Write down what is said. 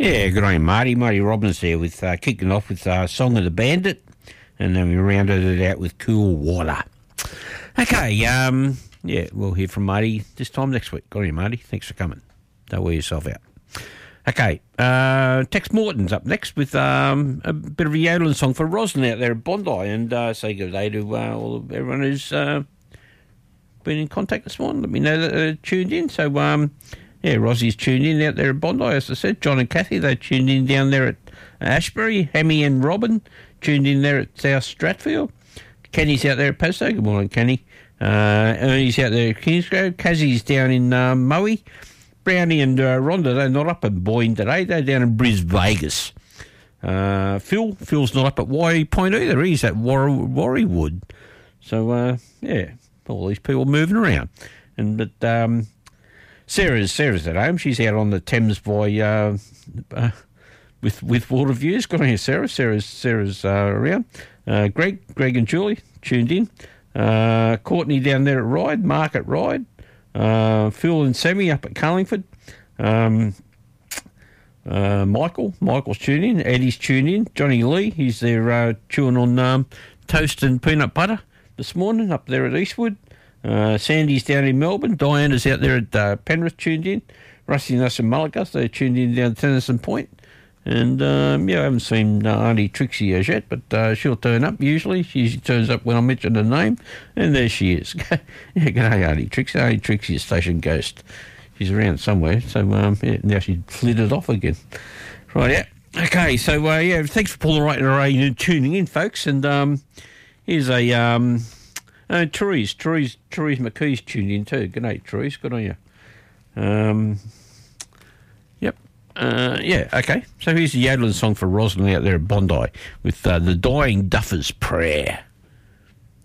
Yeah, good on you, Marty. Marty Robbins there with kicking off with Song of the Bandit, and then we rounded it out with Cool Water. Okay, yeah, we'll hear from Marty this time next week. Good on you, Marty. Thanks for coming. Don't wear yourself out. Okay, Tex Morton's up next with a bit of a yodeling song for Roslyn out there at Bondi, and say good day to everyone who's been in contact this morning. Let me know that they're tuned in. So, Rossie's tuned in out there at Bondi, as I said. John and Kathy, they tuned in down there at Ashbury. Hammy and Robin tuned in there at South Stratfield. Kenny's out there at Pasto. Good morning, Kenny. Ernie's out there at Kingsgrove. Kazzie's down in Moe. Brownie and Rhonda, they're not up at Boyne today. They're down in Bris Vegas. Phil's not up at Warrie Point either. He's at Warriewood. So, all these people moving around. But Sarah's at home. She's out on the Thames by with water views. Good on you, Sarah. Sarah's around. Greg and Julie tuned in. Courtney down there at Market Ride. Phil and Sammy up at Carlingford. Michael's tuned in. Eddie's tuned in. Johnny Lee, he's there chewing on toast and peanut butter this morning up there at Eastwood. Sandy's down in Melbourne. Diana's out there at Penrith tuned in. Rusty and us in Mulligas, they're tuned in down Tennyson Point. And, I haven't seen Auntie Trixie as yet, but she'll turn up usually. She usually turns up when I mention her name, and there she is. G'day, Auntie Trixie. Auntie Trixie is Station Ghost. She's around somewhere, so now she's flitted off again. Right, yeah. Okay, so, thanks for pulling right and tuning in, folks. And here's a Therese McKee's tuned in too. Good night, Therese. Good on you. Yep. Okay. So here's the yodeling song for Rosalind out there at Bondi with the Dying Duffer's Prayer.